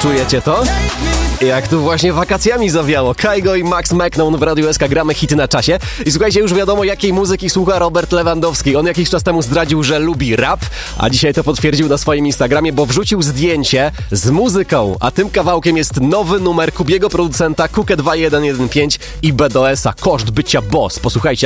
Czujecie to? Jak tu właśnie wakacjami zawiało. Kygo i Max McKnown w Radiu SK, gramy hity na czasie. I słuchajcie, już wiadomo, jakiej muzyki słucha Robert Lewandowski. On jakiś czas temu zdradził, że lubi rap, a dzisiaj to potwierdził na swoim Instagramie, bo wrzucił zdjęcie z muzyką, a tym kawałkiem jest nowy numer Kubiego producenta Kukę 2115 i BDS-a. Koszt bycia boss. Posłuchajcie.